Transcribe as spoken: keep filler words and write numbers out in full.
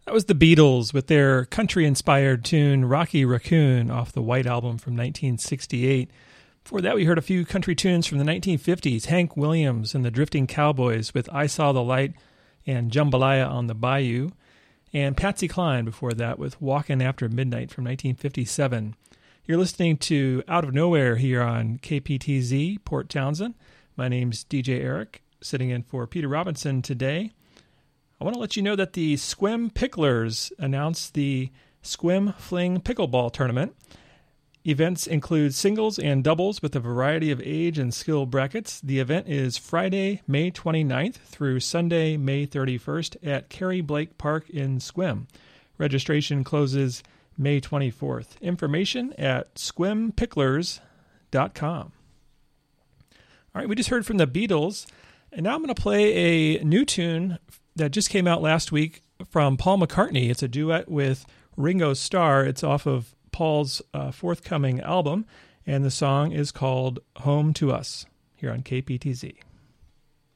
That was the Beatles with their country-inspired tune Rocky Raccoon off the White Album from nineteen sixty-eight. Before that, we heard a few country tunes from the nineteen fifties, Hank Williams and the Drifting Cowboys with I Saw the Light and Jambalaya on the Bayou, and Patsy Cline before that with Walkin' After Midnight from nineteen fifty-seven. You're listening to Out of Nowhere here on K P T Z, Port Townsend. My name's D J Eric, sitting in for Peter Robinson today. I want to let you know that the Sequim Picklers announced the Sequim Fling Pickleball Tournament. Events include singles and doubles with a variety of age and skill brackets. The event is Friday, May twenty-ninth through Sunday, May thirty-first at Carrie Blake Park in Sequim. Registration closes May twenty-fourth. Information at sequim picklers dot com. All right, we just heard from the Beatles, and now I'm going to play a new tune that just came out last week from Paul McCartney. It's a duet with Ringo Starr. It's off of Paul's uh, forthcoming album, and the song is called Home to Us here on K P T Z.